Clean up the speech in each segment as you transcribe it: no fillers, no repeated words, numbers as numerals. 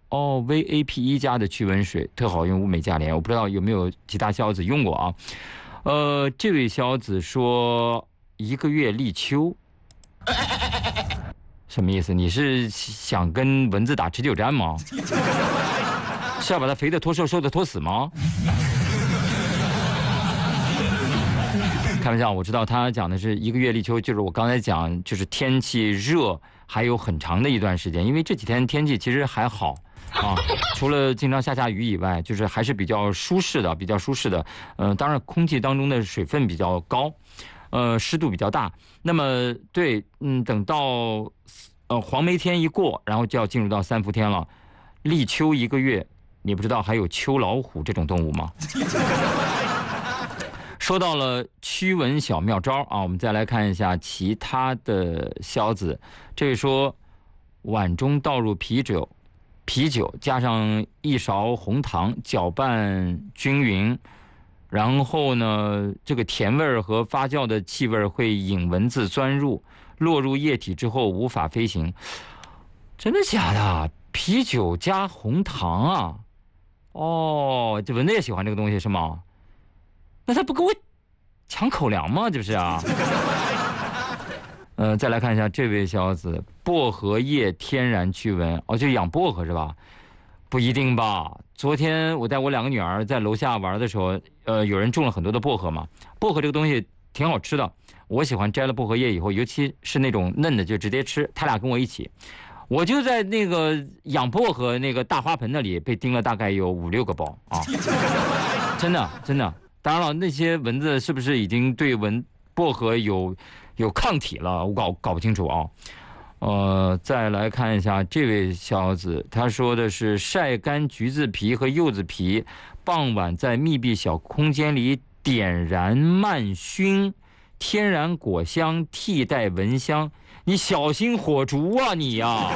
哦，VAP1加的驱蚊水特好用，物美价廉。我不知道有没有其他小子用过啊？这位小子说1个月立秋，什么意思？你是想跟蚊子打持久战吗？是要把它肥的脱瘦，瘦的脱死吗？开玩笑，我知道他讲的是1个月立秋，就是我刚才讲，就是天气热还有很长的一段时间，因为这几天天气其实还好啊，除了经常下雨以外，就是还是比较舒适的，当然空气当中的水分比较高，湿度比较大。那么对，等到黄梅天一过，然后就要进入到3伏天了，立秋1个月，你不知道还有秋老虎这种动物吗？说到了驱蚊小妙招啊，我们再来看一下其他的消子。这位说，碗中倒入啤酒加上1勺红糖，搅拌均匀，然后呢，这个甜味和发酵的气味会引蚊子钻入，落入液体之后无法飞行。真的假的？啤酒加红糖啊？哦，这蚊子也喜欢这个东西是吗？那他不给我抢口粮吗？这不是啊？再来看一下这位小子，薄荷叶天然驱蚊，就养薄荷是吧？不一定吧。昨天我带我2个女儿在楼下玩的时候，有人种了很多的薄荷嘛。薄荷这个东西挺好吃的，我喜欢摘了薄荷叶以后，尤其是那种嫩的就直接吃。他俩跟我一起，我就在那个养薄荷那个大花盆那里被叮了大概有5、6个包啊！真的。当然了，那些蚊子是不是已经对薄荷有抗体了？我搞不清楚啊。再来看一下这位小子，他说的是晒干橘子皮和柚子皮，傍晚在密闭小空间里点燃慢熏，天然果香替代蚊香。你小心火烛啊你呀！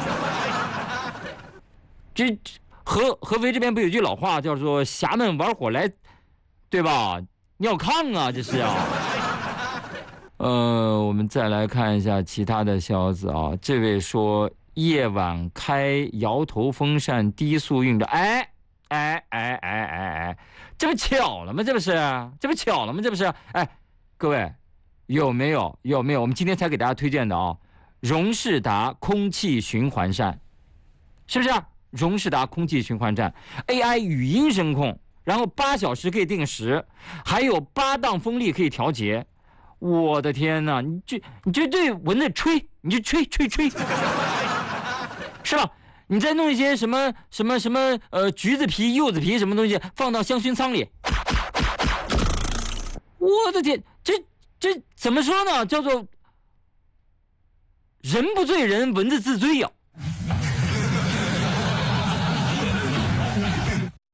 这合肥这边不有句老话叫做衙门玩火来，对吧？尿炕啊，这是啊。我们再来看一下其他的消息啊。这位说夜晚开摇头风扇低速运转，这不巧了吗？这不是？各位有没有？我们今天才给大家推荐的啊，荣仕达空气循环扇，是不是？荣仕达空气循环扇 AI 语音声控，然后8小时可以定时，还有8档风力可以调节。我的天哪，你就对蚊子吹，你就吹，是吧？你再弄一些什么橘子皮、柚子皮什么东西放到香薰仓里，我的天，这怎么说呢？叫做人不醉人，蚊子自醉呀。